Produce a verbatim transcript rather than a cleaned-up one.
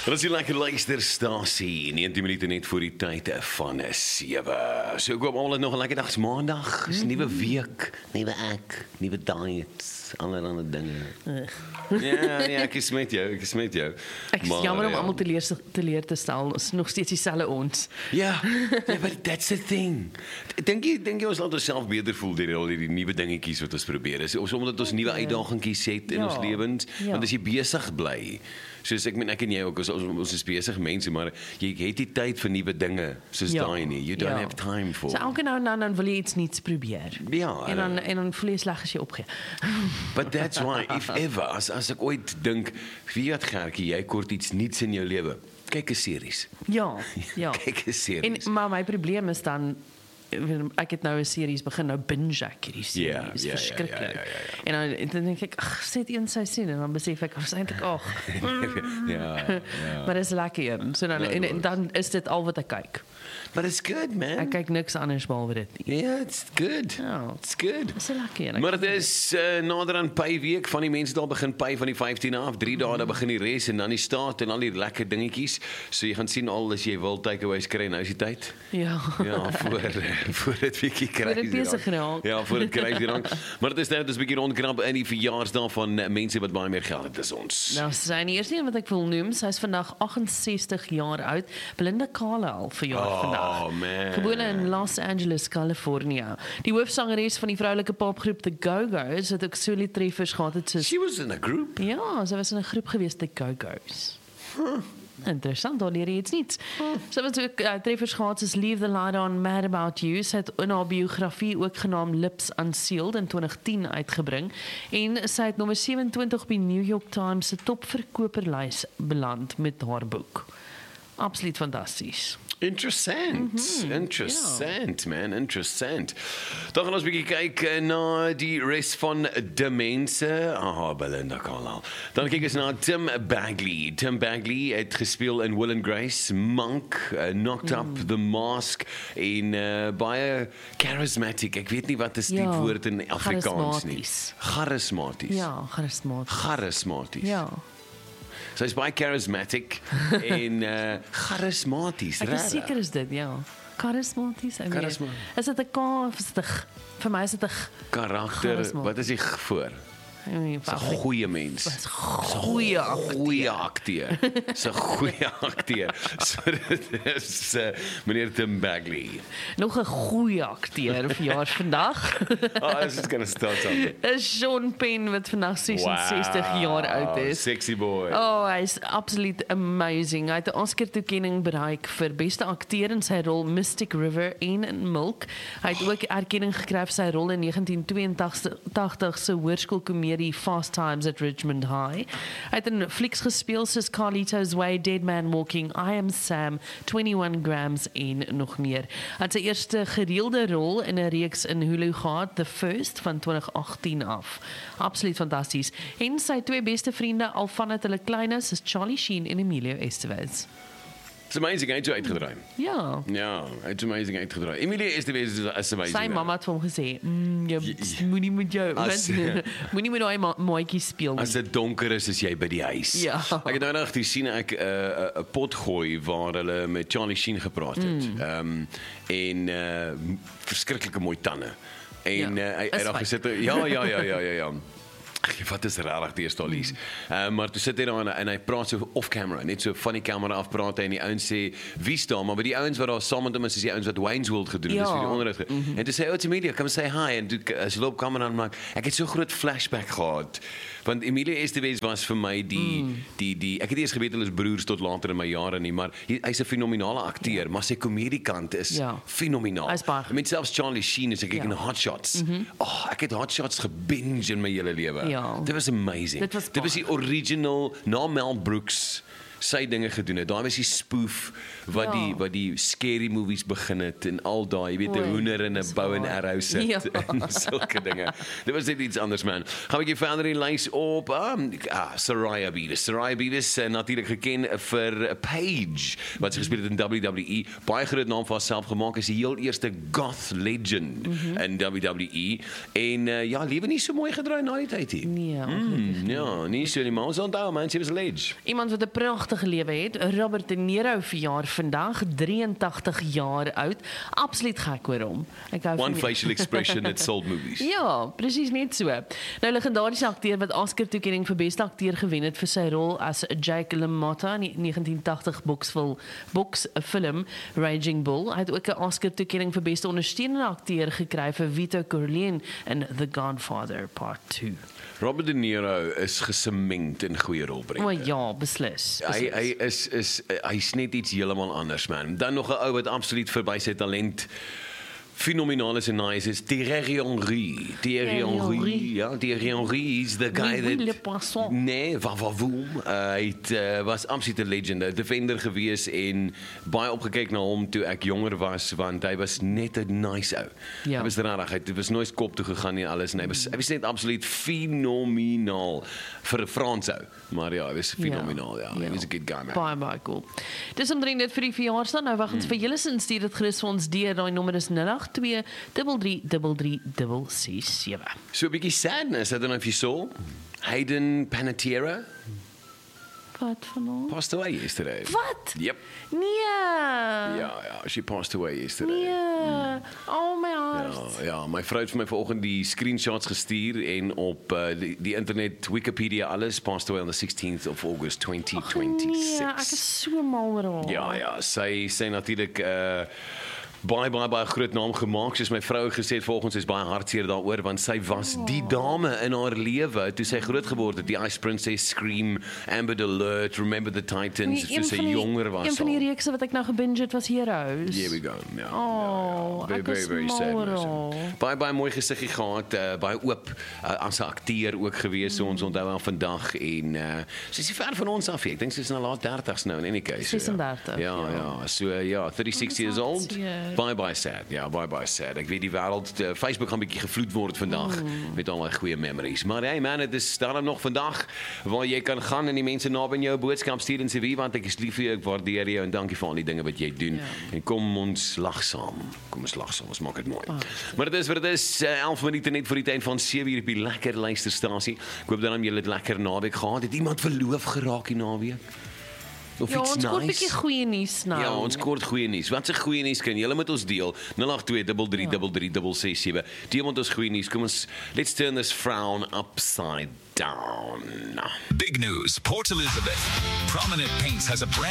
Dat is die lekker luisterstasie, negentien minute net voor die tyd van sewe. So ek hoop almal het nog 'n lekker dag, is maandag, is 'n nuwe week, nuwe ek, nuwe diet, allerlei dinge. Ja, ja, ek is met jou, ek is met jou. Ek is Maar, jammer om ja. almal te leer, te leer te stel, is nog steeds dieselfde ons. Ja, ja, but that's the thing. Dink jy, dink jy ons laat onsself beter voel deur al die nuwe dingetjies wat ons probeer? Is ons omdat ons nuwe uitdagingkies het in Ja, ons lewens? ja. Want as jy besig bly, soos ek meen ek en jy ook, ons, ons is besig mense, maar jy het nie tyd vir nuwe dinge soos Ja, daai nie. You don't ja. have time for. So elke nou en dan, dan wil jy iets niets probeer. Ja, En dan, en dan voel jy sleg as jy opgee. But that's why, if ever, as, as ek ooit dink, wie het Gertjie, jy kort iets niets in jou lewe, kyk 'n series. Ja, ja. Kyk 'n series. En, maar my probleem is dan, ek het nou 'n series begin, nou binge ek hierdie series, Ja, ja, ja, verskriklik. ja, ja, ja, En dan, en dan denk ek, ag, sit een seisoen, en dan besef ek, ons eintlik, ag, ja, ja. maar dis lekker een. So dan, en, en dan is dit al wat ek kyk. But it's good, man. Ek kyk niks anders behalwe dit nie. Yeah, it's good. Ja. It's good. Dis 'n lekker een. Maar dit is uh, nader aan pyweek, van die mense daar begin py van die vyftien af, drie dae dan begin die res en dan die staat en al die lekker dingetjies. So jy gaan sien al as jy wil takeaways kry, nou is die tyd. Ja. Ja, voor voor dit bietjie kry. dit besig raak. Ja, voor dit kry raak. Maar dit is net 'n bietjie rondkrap in die verjaarsdag van uh, mense wat baie meer geld het as ons. Nou, sy die eerste een wat ek wil noem, sy is vandag agt-en-sestig jaar oud. Belinda Carlisle verjaar Oh, vandag. man. Gebore in Los Angeles, California. Die hoofsangeres van die vroulike popgroep The Go-Go's het ook solo-treffers gehad het soos She was in a group. ja, sy was in 'n groep gewees, The Go-Go's. Huh. Interessant, daar leer jy iets niets. Sy het ook uh, treffers gehad soos Leave the Light On, Mad About You. Sy het in haar biografie ook genaamd Lips Unsealed in twintig tien uitgebring. En sy het nommer sewe-en-twintig op die New York Times se topverkoperlys beland met haar boek. Absoluut fantasties. Interessant, mm-hmm. interessant, yeah. man, interessant. Dan gaan ons 'n bietjie kyk na die res van die mense. Aha, Belinda Carlisle. Dan kyk ons na Tim Bagley. Tim Bagley het gespeel in Will and Grace, Monk, uh, Knocked mm. Up, The Mask en uh, baie charismatic. Ek weet nie wat is die ja, woord in Afrikaans nie. Charismaties. Charismaties. Ja, charismaties. Charismaties. Ja. So hy's baie charismatic en uh, charismaties. Ek is regtig. seker is dit, ja. Charismaties. ek weet. Charisma. Is dit 'n K of is dit 'n G? Vir my is dit 'n G. Karakter, Charisma. wat is die g voor? Ek weet nie, Dis 'n goeie mens. Dis 'n goeie Goeie akteur. Dis 'n goeie akteur. So dit is uh, meneer Tim Bagley. Nog 'n goeie akteur verjaar vandag. Oh, this is going to start something. Is Sean Penn wat vandag sesenzestig jaar oud is. Sexy boy. Oh, hy is absoluut amazing. Hy het 'n Oscar-toekenning bereik vir beste akteur in sy rol Mystic River en in Milk. Hy het ook erkenning gekry vir sy rol in negentien tweeëntagtig se hoërskoolkomedie Fast Times at Richmond High. Hy het in flieks gespeel soos Carlito's Way, Dead Man Walking, I Am Sam, twenty-one grams en nog meer. Hy het sy eerste gereelde rol in 'n reeks in Hulu gehad, The First van twintig agttien af. Absoluut fantasties. En sy twee beste vriende al vanaf hulle klein is, is Charlie Sheen en Emilio Estevez. It's amazing, hy het so uitgedraai. Ja. Ja, hy het so amazing uitgedraai. Emilie is die wees is amazing. Sy mamma het vir hom gesê, mm, jy moenie met jou, As- moenie met daai ma- maatjie speel nie. As dit donker is, is jy by die huis. Ja. Ek het nou nog die sien ek 'n uh, 'n pot gooi waar hulle met Charlie Sheen gepraat het. Ehm mm. um, en uh, verskriklike mooi tande. En Ja, uh, hy is het daar fyn. gesit. Ja, ja, ja, ja, ja, ja. Ag, wat is regtig die stolies. Uh, maar toe sit hy daar en, en hy praat so off camera, net so van die kamera af praat hy en die ouens sê wie staan, maar by die ouens wat daar saam met hom is, is die ouens wat Wayne's World gedoen het, Ja. dis vir die onderhoud. Mm -hmm. En toe sê hy, "Oh, it's Emilia, come say hi." En toe as hy loop kamera aan maak, ek het so groot flashback gehad. Want Emilia Estevez was vir my die mm. die die ek het eers geweet hulle is broers tot later in my jare nie, maar hy, hy's 'n fenominale akteur, ja. maar sy komediekant is Ja. fenomenaal. Hy's baie Ek meen selfs Charlie Sheen is ek kyk Ja. na Hot Shots. Mm -hmm. Oh, ek het Hot Shots gebinge in my hele lewe. Ja. Dit was amazing. Dit was Dit was die original na Mel Brooks sy dinge gedoen het. Daai was die spoof wat Ja. die wat die scary movies begin het en al daai, jy weet, 'n Oei, hoender en 'n dis bow and waar. arrow sit Ja. en sulke dinge. Dit was net iets anders, man. Gaan ek jy verder in lys op um, ah, Soraya Beavis. Soraya Beavis uh, natuurlik geken vir Paige wat sy gespeel het in W W E. Baie groot naam vir haarself gemaak, is die heel eerste goth legend mm-hmm. in W W E. En uh, ja, lewe nie so mooi gedraai na die tyd hier. Nee, Mm, ja, nie so nie, maar ons onthou man, sy was 'n legend. Iemand wat 'n pragtige pragtige lewe het. Robert De Niro verjaar vandag, drieëntagtig jaar oud. Absoluut gek oor hom. Ek hou One van facial expression that sold movies. Ja, presies net so. Nou legendariese akteur wat Oscar-toekenning vir beste akteur gewen het vir sy rol as Jake LaMotta in die negentien tagtig boksfilm, boksfilm Raging Bull. Hy het ook 'n Oscar-toekenning vir beste ondersteunende akteur gekry vir Vito Corleone in The Godfather Part two. Robert De Niro is gesemengd in goeie rolbreek. O ja, beslis. Hy beslis. hy is is hy's net iets heeltemal anders, man. Dan nog 'n ou wat absoluut verby sy talent fenomenaal is en nice is Thierry Henry. Thierry Henry, ja, Thierry Henry is the guy Oui, oui, le that poisson. nee, van van woem. Uh, hy het, uh, was absolute legend, 'n defender gewees en baie opgekyk na hom toe ek jonger was want hy was net 'n nice ou. Ja. Hy was regtig, hy het was nooit kop toe gegaan nie alles en hy was hy was net absoluut fenomenaal vir 'n Frans ou. Maar ja, hy was fenomenaal, ja. Hy was 'n good guy, man. Baie, baie cool. Dis omtrent dit vir die verjaarsdag. Nou wag ons hmm. vir julle sin stuur dit gerus vir ons deur. Daai nommer is nul agt twee drie drie drie drie drie ses sewe. So 'n bietjie sadness, I don't know if you saw. Hayden Panettiere Wat van hom? passed away yesterday. Wat? Yep. Nee. Ja, ja, she passed away yesterday. Nee. Oh my Ja, hart. ja, my vrou het vir my vanoggend die screenshots gestuur en op uh, die, die internet Wikipedia alles passed away on the sixteenth of August twenty twenty-six. Nee, ek is so mal oor haar. Ja, ja, sy sy natuurlik uh baie baie baie groot naam gemaak, soos my vrou gesê het vanoggend, sy is baie hartseer daaroor want sy was oh. die dame in haar lewe toe sy groot geword het, die Ice Princess, Scream, Amber Alert, Remember the Titans, Nee, toe sy die, jonger was. Een van die al. reekse wat ek nou gebinge het was Heroes. Here we go. Ja, Oh, ja, ja. Very, ek very, is very mal sad. oor man. haar. Baie baie mooi gesiggie gehad, uh, baie oop uh, as 'n akteur ook gewees, so ons onthou haar vandag en uh, sy is nie ver van ons af nie. Ek dink sy is in haar laat dertigs nou in any case. sesendertig, Ja, ja, ja. ja. So uh, ja, thirty-six years old. hartseer. Baie baie sad. Ja, baie baie sad. Ek weet die wêreld uh, Facebook gaan 'n bietjie gevloed word vandag mm. met al daai goeie memories. Maar hey man, dit is daarom nog vandag waar jy kan gaan en die mense naby in jou boodskap stuur en sê wie want ek is lief vir jou, ek waardeer jou en dankie vir al die dinge wat jy doen. Ja. En kom ons lag saam. Kom ons lag saam, ons maak dit mooi. Ah, maar dit is wat dit is, uh, elf minute net voor die tyd van sewe uur op die lekker luisterstasie. Ek hoop dan julle het lekker naweek gehad. Het iemand verloof geraak die naweek? Of Ja, iets ons kort 'n nice? bietjie goeie nuus nou. Ja, ons kort goeie nuus. Wat se goeie nuus kan julle met ons deel? nul agt twee drie drie drie drie drie ses sewe. Deel met ons goeie nuus. Kom ons, let's turn this frown upside down. Big news. Port Elizabeth. Prominent Paints has a brand